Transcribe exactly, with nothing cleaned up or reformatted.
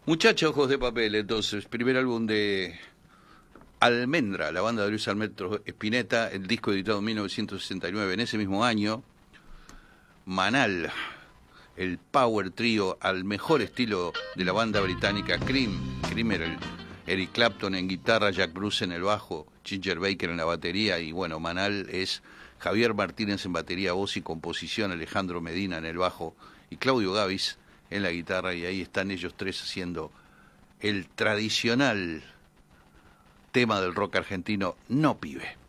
Muchachos, ojos de papel, entonces, primer álbum de Almendra, la banda de Luis Almendro Spinetta, el disco editado en mil novecientos sesenta y nueve. En ese mismo año, Manal, el power trío al mejor estilo de la banda británica Cream. Cream era el Eric Clapton en guitarra, Jack Bruce en el bajo, Ginger Baker en la batería, y bueno, Manal es Javier Martínez en batería, voz y composición, Alejandro Medina en el bajo y Claudio Gavis en la guitarra, y ahí están ellos tres haciendo el tradicional tema del rock argentino, No Pibe.